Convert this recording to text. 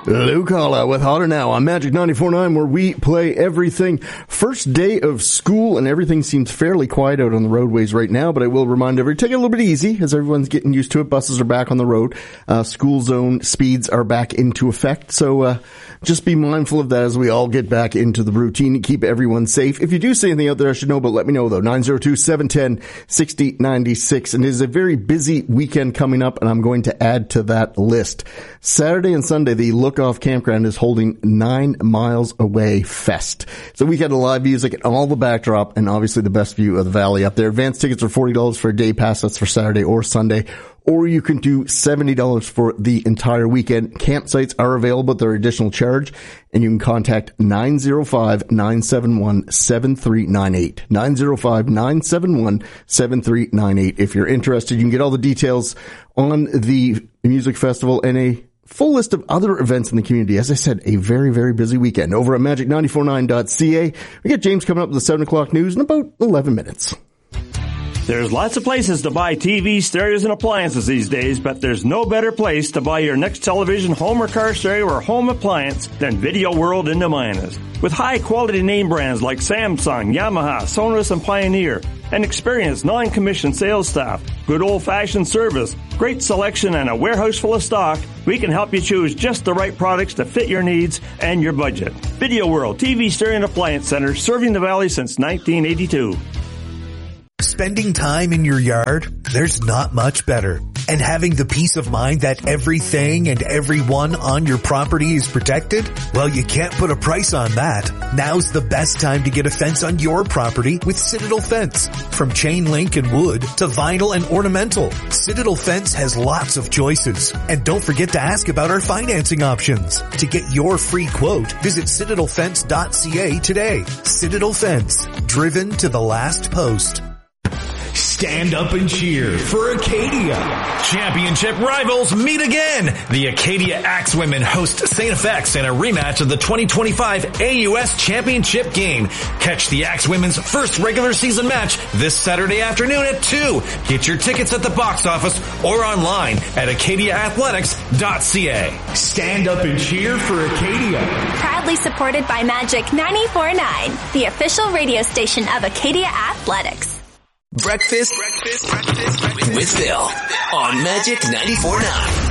Luke Halla with Hotter Now on Magic 94.9, where we play everything. First day of school, and everything seems fairly quiet out on the roadways right now, but I will remind everyone, take it a little bit easy as everyone's getting used to it. Buses are back on the road. School zone speeds are back into effect, so just be mindful of that as we all get back into the routine to keep everyone safe. If you do see anything out there I should know, but let me know, though. 902-710-6096, and it is a very busy weekend coming up, and I'm going to add to that list. Saturday and Sunday, the Look Off Campground is holding 9 Miles Away Fest. It's a weekend of live music and all the backdrop, and obviously the best view of the valley up there. Advance tickets are $40 for a day pass. That's for Saturday or Sunday. Or you can do $70 for the entire weekend. Campsites are available at their additional charge, and you can contact 905-971-7398. 905-971-7398. If you're interested, you can get all the details on the music festival and a full list of other events in the community. As I said, a very, very busy weekend. Over at magic949.ca, we get James coming up with the 7 o'clock news in about 11 minutes. There's lots of places to buy TVs, stereos, and appliances these days, but there's no better place to buy your next television, home or car stereo, or home appliance than Video World in Nemayanas. With high-quality name brands like Samsung, Yamaha, Sonos, and Pioneer, an experienced non-commissioned sales staff, good old-fashioned service, great selection, and a warehouse full of stock, we can help you choose just the right products to fit your needs and your budget. Video World TV, Stereo, and Appliance Center, serving the Valley since 1982. Spending time in your yard, there's not much better. And having the peace of mind that everything and everyone on your property is protected? Well, you can't put a price on that. Now's the best time to get a fence on your property with Citadel Fence. From chain link and wood to vinyl and ornamental, Citadel Fence has lots of choices. And don't forget to ask about our financing options. To get your free quote, visit citadelfence.ca today. Citadel Fence, driven to the last post. Stand up and cheer for Acadia. Championship rivals meet again. The Acadia Axewomen host St. FX in a rematch of the 2025 AUS Championship game. Catch the Axewomen's first regular season match this Saturday afternoon at 2. Get your tickets at the box office or online at acadiaathletics.ca. Stand up and cheer for Acadia. Proudly supported by Magic 94.9, the official radio station of Acadia Athletics. Breakfast with Bill on Magic 94.9.